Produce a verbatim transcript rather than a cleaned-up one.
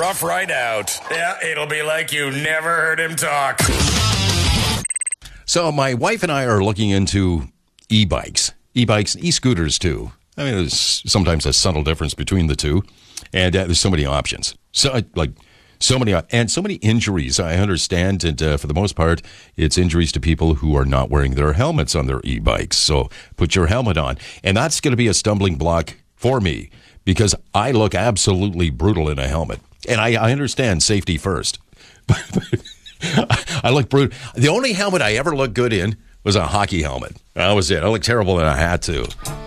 rough ride out. Yeah, it'll be like you never heard him talk. So my wife and I are looking into e-bikes, e-bikes, e-scooters too. I mean, there's sometimes a subtle difference between the two, and uh, there's so many options. So like so many and so many injuries. I understand, and uh, for the most part, it's injuries to people who are not wearing their helmets on their e-bikes. So put your helmet on, and that's going to be a stumbling block for me because I look absolutely brutal in a helmet, and I, I understand safety first. I look brutal. The only helmet I ever looked good in was a hockey helmet. That was it. I looked terrible in a hat too.